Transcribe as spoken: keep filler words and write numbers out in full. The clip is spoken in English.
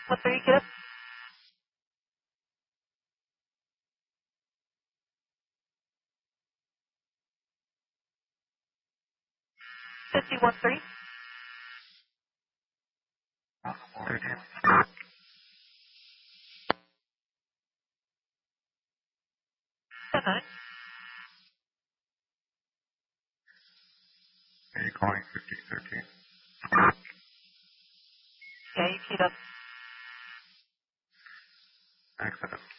What three, get up? fifty-one three. thirteen. ten nine. Are you calling fifty thirteen? Yeah, you keyed up. Accident.